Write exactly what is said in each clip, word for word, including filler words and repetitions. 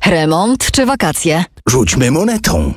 Remont czy wakacje? Rzućmy monetą.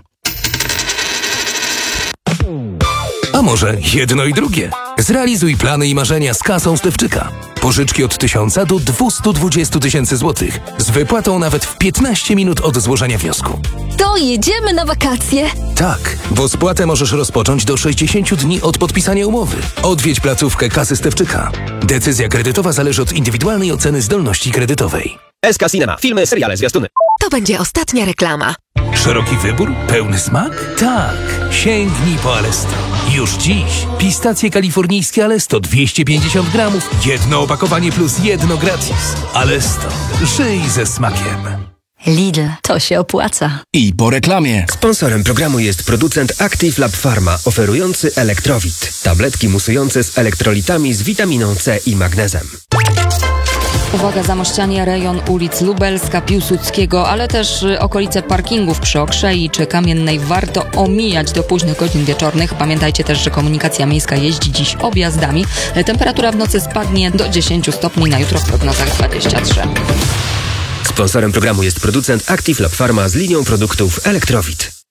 A może jedno i drugie? Zrealizuj plany i marzenia z kasą Stefczyka. Pożyczki od tysiąca do dwustu dwudziestu tysięcy złotych z wypłatą nawet w piętnaście minut od złożenia wniosku. To jedziemy na wakacje! Tak, bo spłatę możesz rozpocząć do sześćdziesięciu dni od podpisania umowy. Odwiedź placówkę kasy Stefczyka. Decyzja kredytowa zależy od indywidualnej oceny zdolności kredytowej. S K Cinema. Filmy, seriale, zwiastuny. To będzie ostatnia reklama. Szeroki wybór? Pełny smak? Tak! Sięgnij po Alesto. Już dziś pistacje kalifornijskie Alesto dwieście pięćdziesiąt gramów, jedno opakowanie plus jedno gratis. Alesto. Żyj ze smakiem. Lidl, to się opłaca. I po reklamie. Sponsorem programu jest producent Active Lab Pharma, oferujący Elektrowit. Tabletki musujące z elektrolitami z witaminą C i magnezem. Uwaga, Zamościanie, rejon ulic Lubelska, Piłsudskiego, ale też okolice parkingów przy Okrzei czy Kamiennej warto omijać do późnych godzin wieczornych. Pamiętajcie też, że komunikacja miejska jeździ dziś objazdami. Temperatura w nocy spadnie do dziesięciu stopni, na jutro w prognozach dwadzieścia trzy. Sponsorem programu jest producent Active Lab Pharma z linią produktów Elektrowit.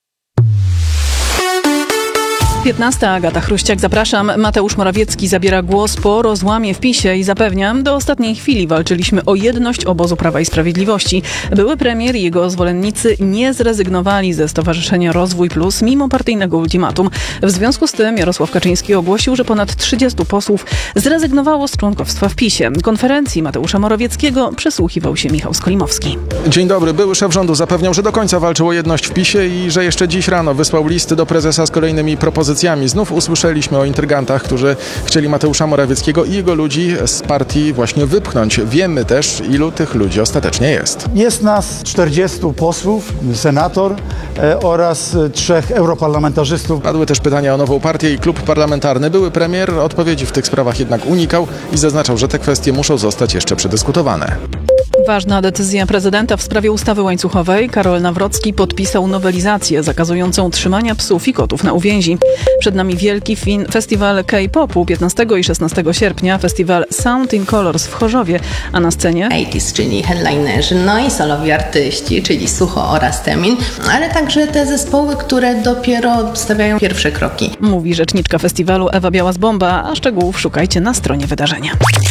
piętnasta. Agata Chruściak, zapraszam. Mateusz Morawiecki zabiera głos po rozłamie w PiSie i zapewniam, do ostatniej chwili walczyliśmy o jedność obozu Prawa i Sprawiedliwości. Były premier i jego zwolennicy nie zrezygnowali ze Stowarzyszenia Rozwój Plus mimo partyjnego ultimatum. W związku z tym Jarosław Kaczyński ogłosił, że ponad trzydziestu posłów zrezygnowało z członkostwa w PiSie. Konferencji Mateusza Morawieckiego przysłuchiwał się Michał Skolimowski. Dzień dobry. Były szef rządu zapewniał, że do końca walczył o jedność w PiSie i że jeszcze dziś rano wysłał listy do prezesa z kolejnymi propozycjami. Znów usłyszeliśmy o intrygantach, którzy chcieli Mateusza Morawieckiego i jego ludzi z partii właśnie wypchnąć. Wiemy też, ilu tych ludzi ostatecznie jest. Jest nas czterdziestu posłów, senator e, oraz trzech europarlamentarzystów. Padły też pytania o nową partię i klub parlamentarny. Były premier odpowiedzi w tych sprawach jednak unikał i zaznaczał, że te kwestie muszą zostać jeszcze przedyskutowane. Ważna decyzja prezydenta w sprawie ustawy łańcuchowej. Karol Nawrocki podpisał nowelizację zakazującą trzymania psów i kotów na uwięzi. Przed nami wielki fin- festiwal K-popu piętnastego i szesnastego sierpnia, festiwal Sound in Colors w Chorzowie, a na scenie osiemdziesiątych, czyli headlinerzy, no i solowi artyści, czyli Sucho oraz Temin, ale także te zespoły, które dopiero stawiają pierwsze kroki. Mówi rzeczniczka festiwalu Ewa Białas-Bomba, a szczegółów szukajcie na stronie wydarzenia.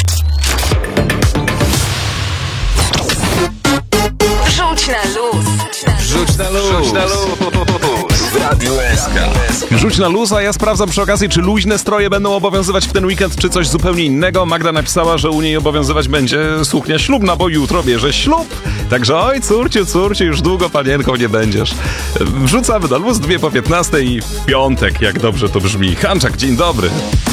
Rzuć na luz. Rzuć na luz. Rzuć na luz. W Radiu S K. Rzuć na luz, a ja sprawdzam przy okazji, czy luźne stroje będą obowiązywać w ten weekend, czy coś zupełnie innego. Magda napisała, że u niej obowiązywać będzie suknia ślubna, bo jutro bierze ślub. Także oj, córciu, córciu, już długo panienką nie będziesz. Wrzucamy na luz, dwie po piętnastej i w piątek, jak dobrze to brzmi. Hanczak, dzień dobry.